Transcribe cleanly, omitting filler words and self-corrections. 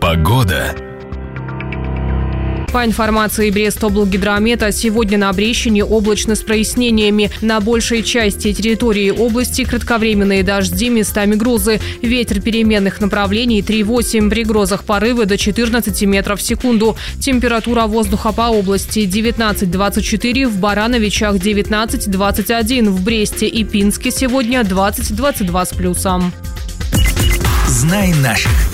Погода. По информации Брестоблгидромета, сегодня на Брещине облачно с прояснениями. На большей части территории области кратковременные дожди, местами грозы. Ветер переменных направлений 3,8, при грозах порывы до 14 метров в секунду. Температура воздуха по области 19-24, в Барановичах 19-21, в Бресте и Пинске сегодня 20-22 с плюсом. Знай наших.